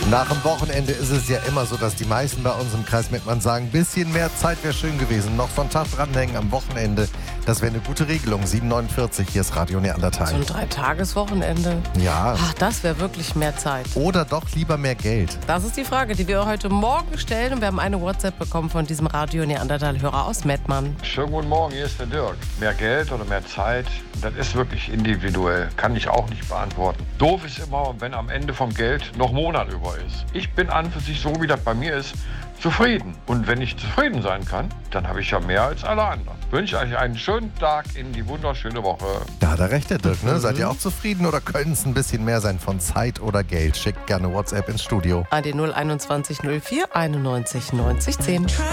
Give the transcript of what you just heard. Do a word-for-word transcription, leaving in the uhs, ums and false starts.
Nach dem Wochenende ist es ja immer so, dass die meisten bei uns im Kreis Mettmann sagen, ein bisschen mehr Zeit wäre schön gewesen. Noch so einen Tag dranhängen am Wochenende, das wäre eine gute Regelung. sieben Uhr neunundvierzig, hier ist Radio Neandertal. So ein Dreitageswochenende. Ja. Ach, das wäre wirklich mehr Zeit. Oder doch lieber mehr Geld? Das ist die Frage, die wir heute Morgen stellen. Und wir haben eine WhatsApp bekommen von diesem Radio Neandertal-Hörer aus Mettmann. Schönen guten Morgen, hier ist der Dirk. Mehr Geld oder mehr Zeit, das ist wirklich individuell. Kann ich auch nicht beantworten. Doof ist immer, wenn am Ende vom Geld noch Monat über ist. Ich bin an für sich, so wie das bei mir ist, zufrieden. Und wenn ich zufrieden sein kann, dann habe ich ja mehr als alle anderen. Ich wünsche euch einen schönen Tag in die wunderschöne Woche. Da hat er recht, der Dirk. Ne? Mhm. Seid ihr auch zufrieden oder könnte es ein bisschen mehr sein von Zeit oder Geld? Schickt gerne WhatsApp ins Studio. An die null einundzwanzig null vier einundneunzig neunzig zehn.